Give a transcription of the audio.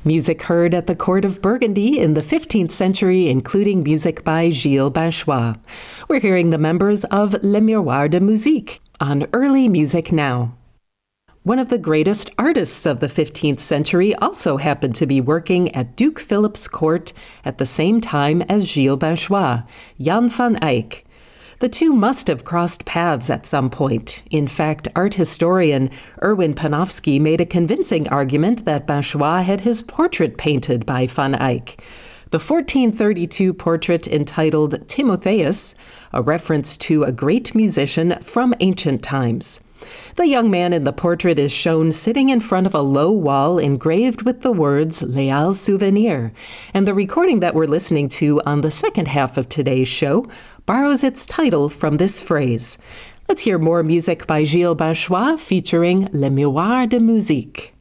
Music heard at the court of Burgundy in the 15th century, including music by Gilles Banchois. We're hearing the members of Le Miroir de Musique on Early Music Now. One of the greatest artists of the 15th century also happened to be working at Duke Philip's court at the same time as Gilles Banchois, Jan van Eyck. The two must have crossed paths at some point. In fact, art historian Erwin Panofsky made a convincing argument that Banchois had his portrait painted by van Eyck. The 1432 portrait entitled Timotheus, a reference to a great musician from ancient times. The young man in the portrait is shown sitting in front of a low wall engraved with the words Leal Souvenir, and the recording that we're listening to on the second half of today's show borrows its title from this phrase. Let's hear more music by Gilles Banchois featuring Le Miroir de Musique.